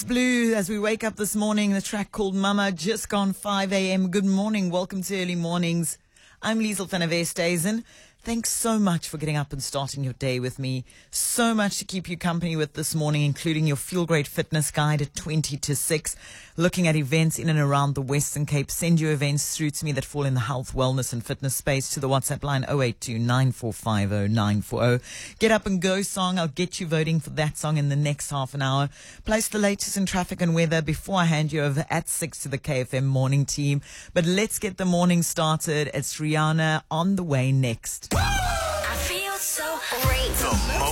Blue as we wake up this morning, the track called Mama, just gone 5 a.m. Good morning. Welcome to Early Mornings. I'm Liesl van der Westhuizen. Thanks so much for getting up and starting your day with me. So much to keep you company with this morning, including your Feel Great Fitness Guide at 20 to 6. Looking at events in and around the Western Cape. Send your events through to me that fall in the health, wellness and fitness space to the WhatsApp line 082 9450 940. Get Up and Go song. I'll get you voting for that song in the next half an hour. Place the latest in traffic and weather before I hand you over at 6 to the KFM morning team. But let's get the morning started. It's Rihanna on the way next. I feel so great. The